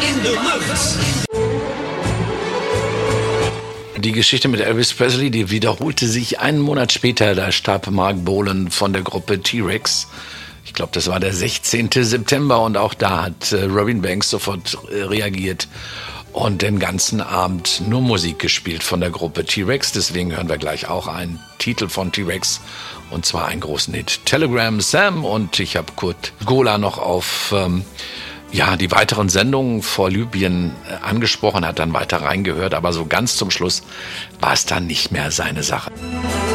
in de lucht. Die Geschichte mit Elvis Presley, die wiederholte sich einen Monat später. Da starb Mark Bolan von der Gruppe T-Rex. Ich glaube, das war der 16. September und auch da hat Robin Banks sofort reagiert und den ganzen Abend nur Musik gespielt von der Gruppe T-Rex. Deswegen hören wir gleich auch einen Titel von T-Rex und zwar einen großen Hit, Telegram Sam. Und ich habe Kurt Gola noch auf die weiteren Sendungen vor Libyen angesprochen, hat dann weiter reingehört, aber so ganz zum Schluss war es dann nicht mehr seine Sache.